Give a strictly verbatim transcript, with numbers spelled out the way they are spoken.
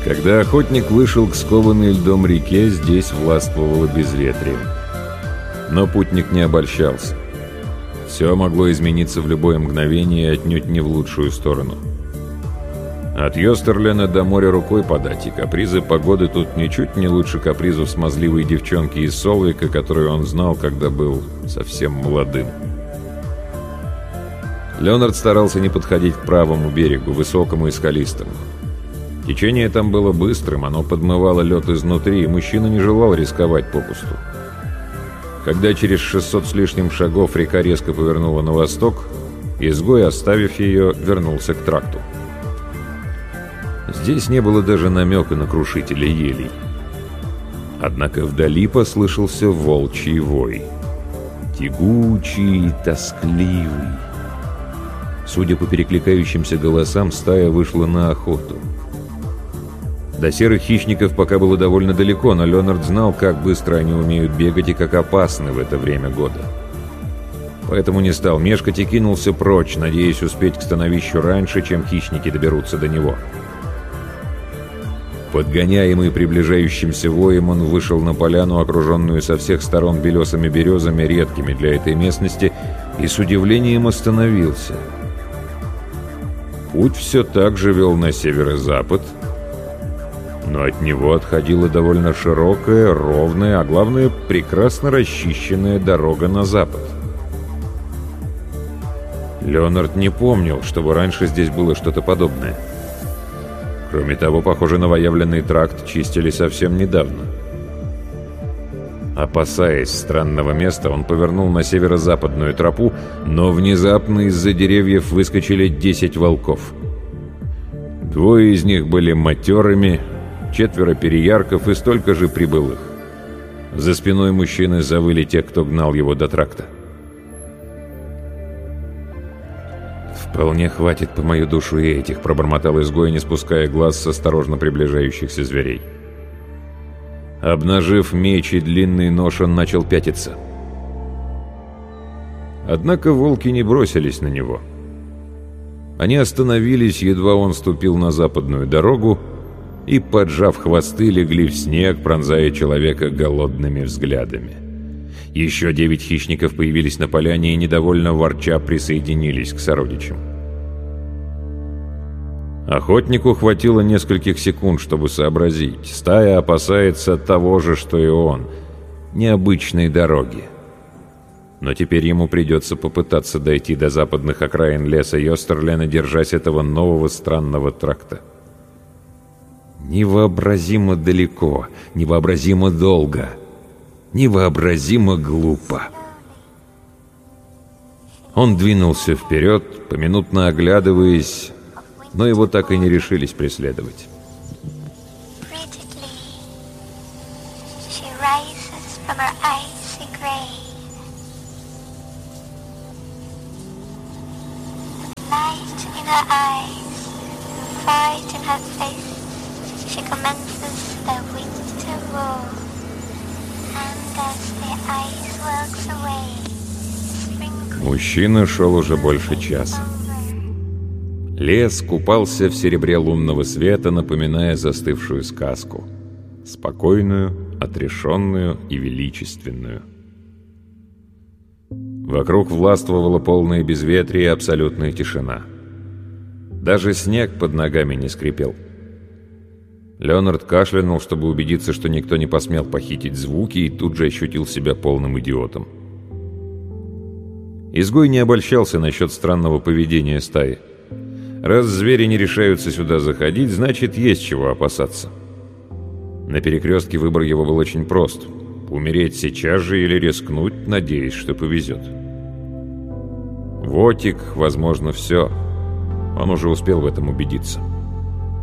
Когда охотник вышел к скованной льдом реке, здесь властвовало безветрие. Но путник не обольщался. Все могло измениться в любое мгновение и отнюдь не в лучшую сторону. От Йостерлена до моря рукой подать, и капризы погоды тут ничуть не лучше капризов смазливой девчонки из Солвика, которую он знал, когда был совсем молодым. Леонард старался не подходить к правому берегу, высокому и скалистому. Течение там было быстрым, оно подмывало лед изнутри, и мужчина не желал рисковать попусту. Когда через шестьсот с лишним шагов река резко повернула на восток, изгой, оставив ее, вернулся к тракту. Здесь не было даже намека на крушителя елей. Однако вдали послышался волчий вой. Тягучий и тоскливый. Судя по перекликающимся голосам, стая вышла на охоту. До серых хищников пока было довольно далеко, но Леонард знал, как быстро они умеют бегать и как опасны в это время года. Поэтому не стал мешкать и кинулся прочь, надеясь успеть к становищу раньше, чем хищники доберутся до него. Подгоняемый приближающимся воем, он вышел на поляну, окруженную со всех сторон белесыми березами, редкими для этой местности, и с удивлением остановился. Путь все так же вел на северо-запад, но от него отходила довольно широкая, ровная, а главное, прекрасно расчищенная дорога на запад. Леонард не помнил, чтобы раньше здесь было что-то подобное. Кроме того, похоже, новоявленный тракт чистили совсем недавно. Опасаясь странного места, он повернул на северо-западную тропу, но внезапно из-за деревьев выскочили десять волков. Двое из них были матерыми, четверо переярков и столько же прибылых. За спиной мужчины завыли те, кто гнал его до тракта. «Вполне хватит по мою душу и этих», — пробормотал изгой, не спуская глаз с осторожно приближающихся зверей. Обнажив меч и длинный нож, он начал пятиться. Однако волки не бросились на него. Они остановились, едва он ступил на западную дорогу, и, поджав хвосты, легли в снег, пронзая человека голодными взглядами. Еще девять хищников появились на поляне и, недовольно ворча, присоединились к сородичам. Охотнику хватило нескольких секунд, чтобы сообразить. Стая опасается того же, что и он. Необычной дороги. Но теперь ему придется попытаться дойти до западных окраин леса Йостерлена, держась этого нового странного тракта. Невообразимо далеко, невообразимо долго, невообразимо глупо. Он двинулся вперед, поминутно оглядываясь, но его так и не решились преследовать. Мужчина шел уже больше часа. Лес купался в серебре лунного света, напоминая застывшую сказку. Спокойную, отрешенную и величественную. Вокруг властвовала полное безветрие и абсолютная тишина. Даже снег под ногами не скрипел. Леонард кашлянул, чтобы убедиться, что никто не посмел похитить звуки, и тут же ощутил себя полным идиотом. Изгой не обольщался насчет странного поведения стаи. Раз звери не решаются сюда заходить, значит, есть чего опасаться. На перекрестке выбор его был очень прост. Умереть сейчас же или рискнуть, надеясь, что повезет. Вотик, возможно, все. Он уже успел в этом убедиться.